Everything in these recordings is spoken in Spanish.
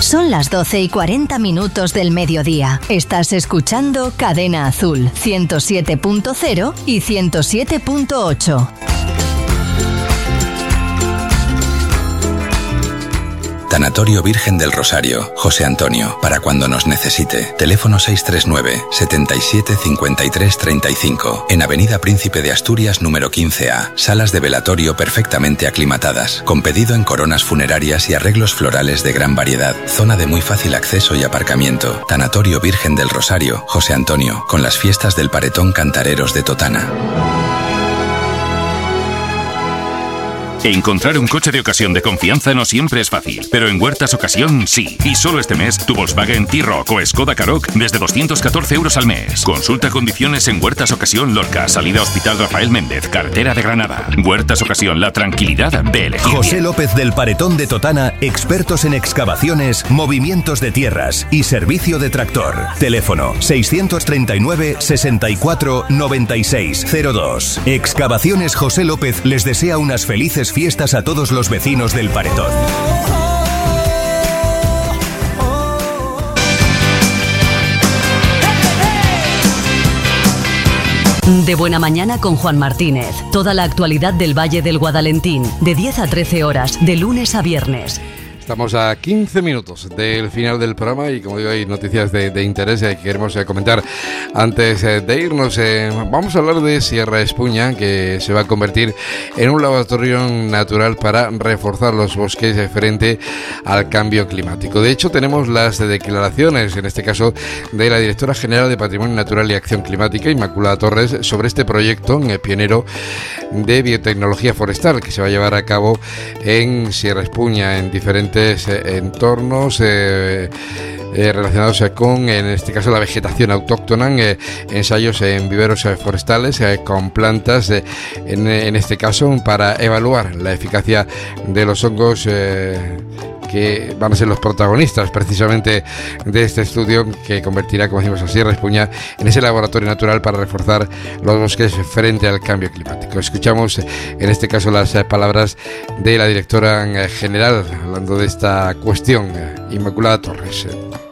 Son las 12:40 del mediodía. Estás escuchando Cadena Azul, 107.0 y 107.8. Tanatorio Virgen del Rosario, José Antonio, para cuando nos necesite. Teléfono 639 77 53 35. En Avenida Príncipe de Asturias, número 15A. Salas de velatorio perfectamente aclimatadas, con pedido en coronas funerarias y arreglos florales de gran variedad. Zona de muy fácil acceso y aparcamiento. Tanatorio Virgen del Rosario, José Antonio, con las fiestas del Paretón Cantareros de Totana. Encontrar un coche de ocasión de confianza no siempre es fácil, pero en Huertas Ocasión sí. Y solo este mes, tu Volkswagen T-Roc o Skoda Karoq desde 214 euros al mes. Consulta condiciones en Huertas Ocasión Lorca, salida Hospital Rafael Méndez, carretera de Granada. Huertas Ocasión, la tranquilidad de elegir. José López del Paretón de Totana, expertos en excavaciones, movimientos de tierras y servicio de tractor. Teléfono 639 64 96 02. Excavaciones José López les desea unas felices fiestas a todos los vecinos del Paretón. De Buena Mañana con Juan Martínez. Toda la actualidad del Valle del Guadalentín, de 10 a 13 horas, de lunes a viernes. Estamos a 15 minutos del final del programa y, como digo, hay noticias de interés que queremos comentar antes de irnos. Vamos a hablar de Sierra Espuña, que se va a convertir en un laboratorio natural para reforzar los bosques frente al cambio climático. De hecho, tenemos las declaraciones, en este caso, de la directora general de Patrimonio Natural y Acción Climática, Inmaculada Torres, sobre este proyecto pionero de biotecnología forestal que se va a llevar a cabo en Sierra Espuña, en diferentes entornos relacionados con, en este caso, la vegetación autóctona, ensayos en viveros forestales con plantas, en este caso, para evaluar la eficacia de los hongos que van a ser los protagonistas precisamente de este estudio, que convertirá, como decimos, a Sierra Espuña en ese laboratorio natural para reforzar los bosques frente al cambio climático. Escuchamos en este caso las palabras de la directora general hablando de esta cuestión, Inmaculada Torres.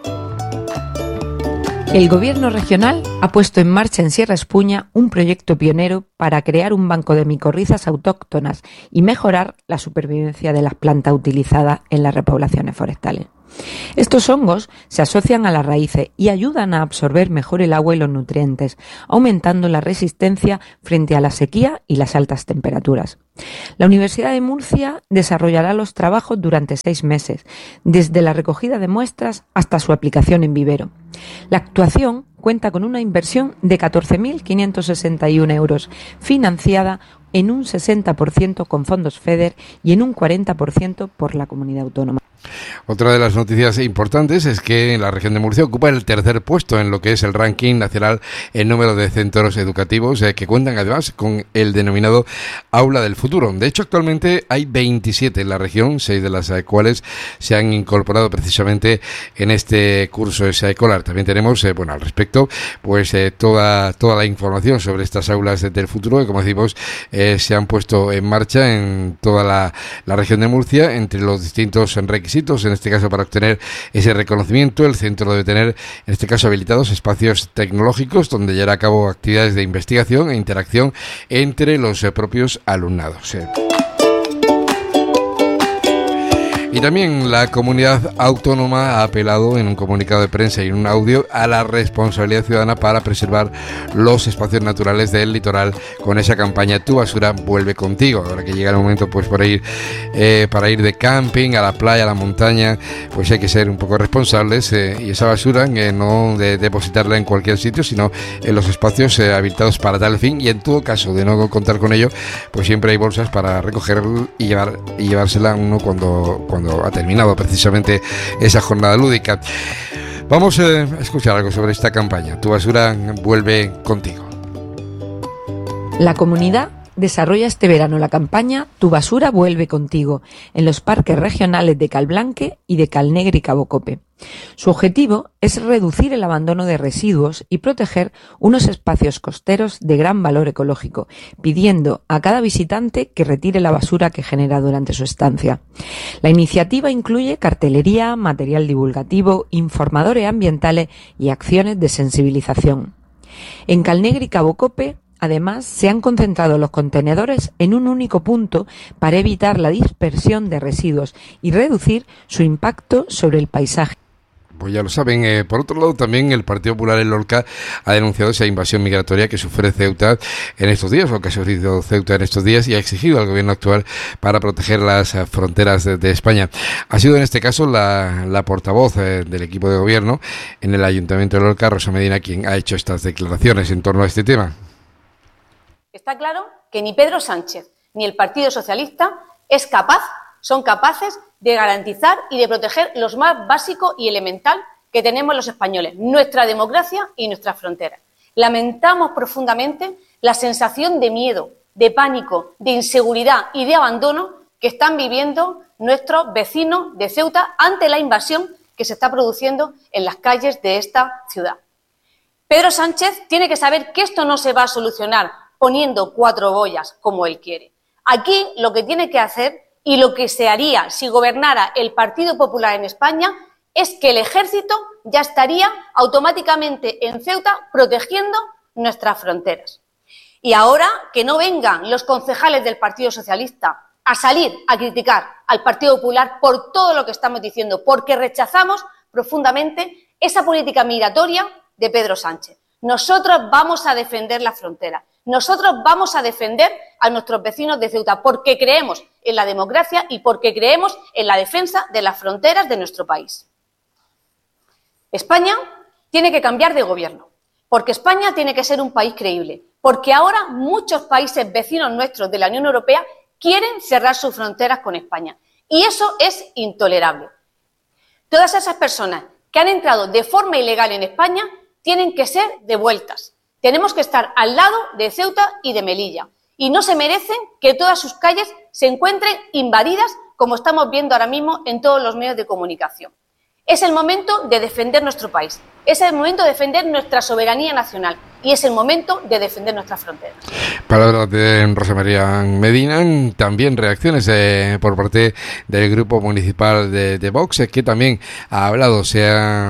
El Gobierno regional ha puesto en marcha en Sierra Espuña un proyecto pionero para crear un banco de micorrizas autóctonas y mejorar la supervivencia de las plantas utilizadas en las repoblaciones forestales. Estos hongos se asocian a las raíces y ayudan a absorber mejor el agua y los nutrientes, aumentando la resistencia frente a la sequía y las altas temperaturas. La Universidad de Murcia desarrollará los trabajos durante 6 meses, desde la recogida de muestras hasta su aplicación en vivero. La actuación cuenta con una inversión de 14.561 euros, financiada en un 60% con fondos FEDER y en un 40% por la comunidad autónoma. Otra de las noticias importantes es que la región de Murcia ocupa el 3er puesto en lo que es el ranking nacional en número de centros educativos que cuentan además con el denominado Aula del Futuro. De hecho, actualmente hay 27 en la región, 6 de las cuales se han incorporado precisamente en este curso escolar. También tenemos, al respecto, pues toda la información sobre estas aulas del futuro que, como decimos, se han puesto en marcha en toda la región de Murcia. Entre los distintos requisitos, en este caso, para obtener ese reconocimiento, el centro debe tener, en este caso, habilitados espacios tecnológicos donde llevar a cabo actividades de investigación e interacción entre los propios alumnados. Y también la comunidad autónoma ha apelado en un comunicado de prensa y en un audio a la responsabilidad ciudadana para preservar los espacios naturales del litoral con esa campaña Tu basura vuelve contigo. Ahora que llega el momento pues para ir de camping a la playa, a la montaña, pues hay que ser un poco responsables y esa basura no depositarla en cualquier sitio, sino en los espacios habilitados para tal fin, y en todo caso de no contar con ello, pues siempre hay bolsas para recoger y llevársela uno cuando ha terminado precisamente esa jornada lúdica. Vamos a escuchar algo sobre esta campaña. Tu basura vuelve contigo. La comunidad desarrolla este verano la campaña Tu basura vuelve contigo en los parques regionales de Calblanque y de Calnegre y Cabo Cope. Su objetivo es reducir el abandono de residuos y proteger unos espacios costeros de gran valor ecológico, pidiendo a cada visitante que retire la basura que genera durante su estancia. La iniciativa incluye cartelería, material divulgativo, informadores ambientales y acciones de sensibilización. En Calnegre y Cabo Cope, además, se han concentrado los contenedores en un único punto para evitar la dispersión de residuos y reducir su impacto sobre el paisaje. Pues ya lo saben. Por otro lado, también el Partido Popular en Lorca ha denunciado esa invasión migratoria que sufre Ceuta en estos días, o que ha sufrido Ceuta en estos días, y ha exigido al gobierno actual para proteger las fronteras de España. Ha sido en este caso la portavoz del equipo de gobierno en el Ayuntamiento de Lorca, Rosa Medina, quien ha hecho estas declaraciones en torno a este tema. Está claro que ni Pedro Sánchez ni el Partido Socialista son capaces de garantizar y de proteger lo más básico y elemental que tenemos los españoles, nuestra democracia y nuestras fronteras. Lamentamos profundamente la sensación de miedo, de pánico, de inseguridad y de abandono que están viviendo nuestros vecinos de Ceuta ante la invasión que se está produciendo en las calles de esta ciudad. Pedro Sánchez tiene que saber que esto no se va a solucionar poniendo 4 boyas como él quiere. Aquí lo que tiene que hacer, y lo que se haría si gobernara el Partido Popular en España, es que el ejército ya estaría automáticamente en Ceuta protegiendo nuestras fronteras. Y ahora que no vengan los concejales del Partido Socialista a salir a criticar al Partido Popular por todo lo que estamos diciendo, porque rechazamos profundamente esa política migratoria de Pedro Sánchez. Nosotros vamos a defender la frontera. Nosotros vamos a defender a nuestros vecinos de Ceuta porque creemos en la democracia y porque creemos en la defensa de las fronteras de nuestro país. España tiene que cambiar de gobierno, porque España tiene que ser un país creíble, porque ahora muchos países vecinos nuestros de la Unión Europea quieren cerrar sus fronteras con España y eso es intolerable. Todas esas personas que han entrado de forma ilegal en España tienen que ser devueltas. Tenemos que estar al lado de Ceuta y de Melilla y no se merecen que todas sus calles se encuentren invadidas como estamos viendo ahora mismo en todos los medios de comunicación. Es el momento de defender nuestro país, es el momento de defender nuestra soberanía nacional y es el momento de defender nuestras fronteras. Palabras de Rosa María Medina. También reacciones por parte del Grupo Municipal de Vox, que también ha hablado, se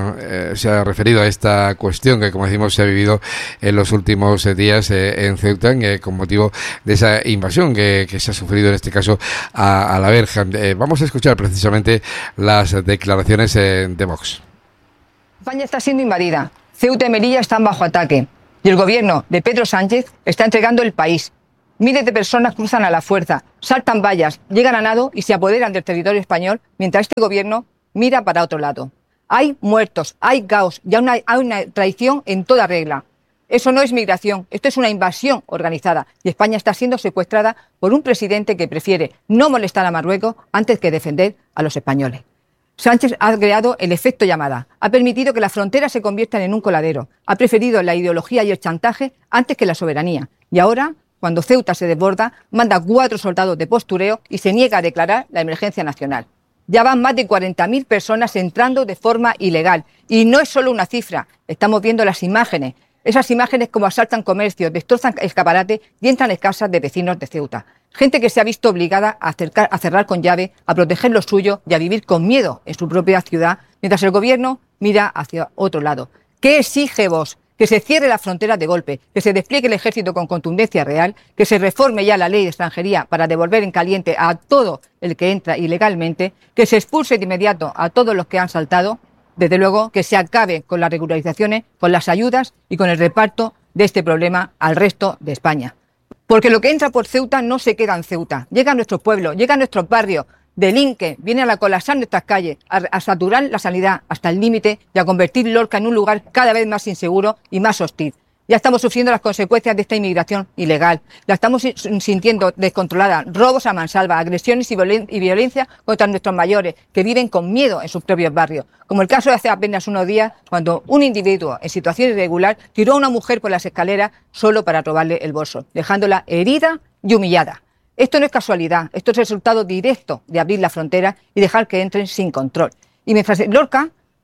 ha referido a esta cuestión que, como decimos, se ha vivido en los últimos días en Ceuta con motivo de esa invasión que se ha sufrido en este caso a la verja. Vamos a escuchar precisamente las declaraciones de Vox. España está siendo invadida, Ceuta y Melilla están bajo ataque y el gobierno de Pedro Sánchez está entregando el país. Miles de personas cruzan a la fuerza, saltan vallas, llegan a nado y se apoderan del territorio español mientras este gobierno mira para otro lado. Hay muertos, hay caos y hay una traición en toda regla. Eso no es migración, esto es una invasión organizada y España está siendo secuestrada por un presidente que prefiere no molestar a Marruecos antes que defender a los españoles. Sánchez ha creado el efecto llamada, ha permitido que las fronteras se conviertan en un coladero, ha preferido la ideología y el chantaje antes que la soberanía. Y ahora, cuando Ceuta se desborda, manda 4 soldados de postureo y se niega a declarar la emergencia nacional. Ya van más de 40.000 personas entrando de forma ilegal. Y no es solo una cifra, estamos viendo las imágenes. Esas imágenes como asaltan comercios, destrozan escaparates y entran en casas de vecinos de Ceuta. Gente que se ha visto obligada a cerrar con llave, a proteger lo suyo y a vivir con miedo en su propia ciudad, mientras el gobierno mira hacia otro lado. ¿Qué exige Vox? Que se cierre la frontera de golpe, que se despliegue el ejército con contundencia real, que se reforme ya la ley de extranjería para devolver en caliente a todo el que entra ilegalmente, que se expulse de inmediato a todos los que han saltado. Desde luego, que se acabe con las regularizaciones, con las ayudas y con el reparto de este problema al resto de España. Porque lo que entra por Ceuta no se queda en Ceuta, llega a nuestros pueblos, llega a nuestros barrios, delinque, viene a colapsar nuestras calles, a saturar la sanidad hasta el límite y a convertir Lorca en un lugar cada vez más inseguro y más hostil. Ya estamos sufriendo las consecuencias de esta inmigración ilegal. La estamos sintiendo descontrolada. Robos a mansalva, agresiones y violencia contra nuestros mayores, que viven con miedo en sus propios barrios. Como el caso de hace apenas unos días, cuando un individuo en situación irregular tiró a una mujer por las escaleras solo para robarle el bolso, dejándola herida y humillada. Esto no es casualidad, esto es resultado directo de abrir la frontera y dejar que entren sin control. Y mientras Lorca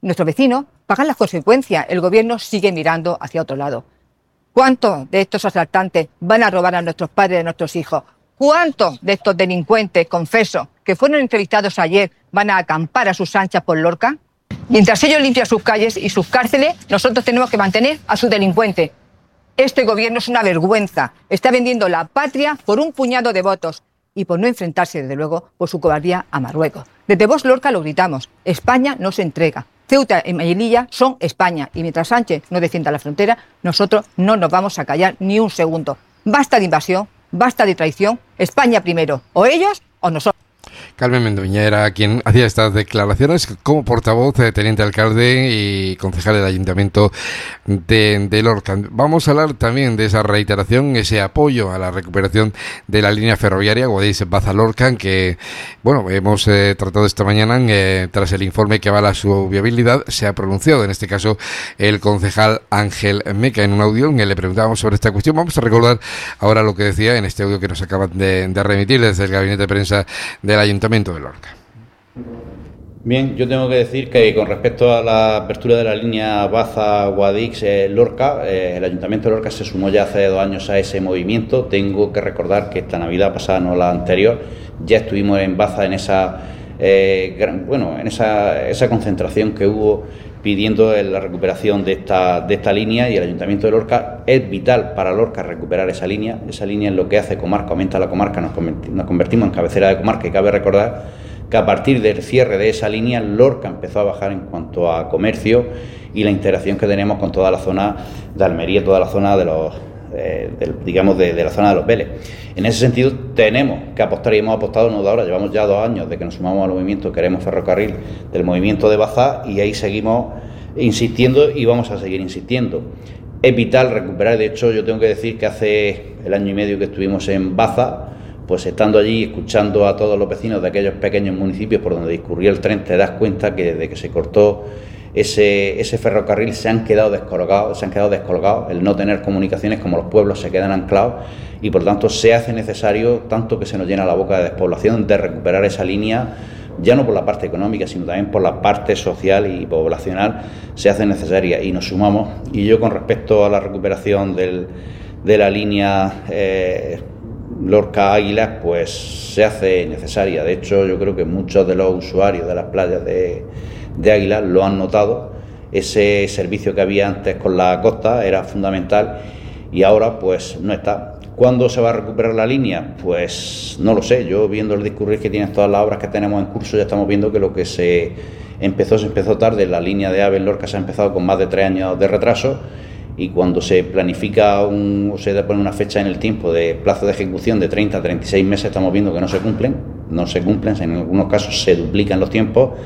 nuestros vecinos pagan las consecuencias. El gobierno sigue mirando hacia otro lado. ¿Cuántos de estos asaltantes van a robar a nuestros padres y a nuestros hijos? ¿Cuántos de estos delincuentes, confeso, que fueron entrevistados ayer, van a acampar a sus anchas por Lorca? Mientras ellos limpian sus calles y sus cárceles, nosotros tenemos que mantener a sus delincuentes. Este gobierno es una vergüenza. Está vendiendo la patria por un puñado de votos y por no enfrentarse, desde luego, por su cobardía a Marruecos. Desde Vox Lorca lo gritamos. España no se entrega. Ceuta y Melilla son España. Y mientras Sánchez no defienda la frontera, nosotros no nos vamos a callar ni un segundo. Basta de invasión, basta de traición. España primero. O ellos o nosotros. Carmen Mendoña era quien hacía estas declaraciones como portavoz, teniente alcalde y concejal del Ayuntamiento de Lorca. Vamos a hablar también de esa reiteración, ese apoyo a la recuperación de la línea ferroviaria Guadix-Baza-Lorca, que, bueno, hemos tratado esta mañana tras el informe que avala su viabilidad. Se ha pronunciado, en este caso, el concejal Ángel Meca en un audio en el que le preguntábamos sobre esta cuestión. Vamos a recordar ahora lo que decía en este audio que nos acaban de remitir desde el gabinete de prensa del Ayuntamiento de Lorca. Bien, yo tengo que decir que con respecto a la apertura de la línea Baza-Guadix-Lorca, el Ayuntamiento de Lorca se sumó ya hace 2 años a ese movimiento. Tengo que recordar que esta Navidad pasada, no la anterior, ya estuvimos en Baza en esa esa concentración que hubo pidiendo la recuperación de esta línea, y el Ayuntamiento de Lorca es vital para Lorca recuperar esa línea. Esa línea es lo que hace comarca, aumenta la comarca, nos convertimos en cabecera de comarca, y cabe recordar que a partir del cierre de esa línea Lorca empezó a bajar en cuanto a comercio y la interacción que tenemos con toda la zona de Almería, toda la zona de los de la zona de los Vélez. En ese sentido tenemos que apostar, y hemos apostado no de ahora, llevamos ya 2 años de que nos sumamos al movimiento Queremos Ferrocarril del movimiento de Baza, y ahí seguimos insistiendo y vamos a seguir insistiendo. Es vital recuperar. De hecho, yo tengo que decir que hace el año y medio que estuvimos en Baza, pues estando allí, escuchando a todos los vecinos de aquellos pequeños municipios por donde discurría el tren, te das cuenta que desde que se cortó ese ferrocarril se han quedado descolgados, el no tener comunicaciones, como los pueblos se quedan anclados, y por tanto se hace necesario, tanto que se nos llena la boca de despoblación, de recuperar esa línea, ya no por la parte económica, sino también por la parte social y poblacional, se hace necesaria, y nos sumamos. Y yo, con respecto a la recuperación de la línea Lorca-Águilas, pues se hace necesaria. De hecho, yo creo que muchos de los usuarios de las playas de Águilas lo han notado. Ese servicio que había antes con la costa era fundamental y ahora pues no está. ¿Cuándo se va a recuperar la línea? Pues no lo sé. Yo, viendo el discurrir que tienen todas las obras que tenemos en curso, ya estamos viendo que lo que se empezó tarde. La línea de AVE en Lorca se ha empezado con más de 3 años de retraso, y cuando se planifica o se pone una fecha en el tiempo de plazo de ejecución de 30 a 36 meses, estamos viendo que no se cumplen, en algunos casos se duplican los tiempos.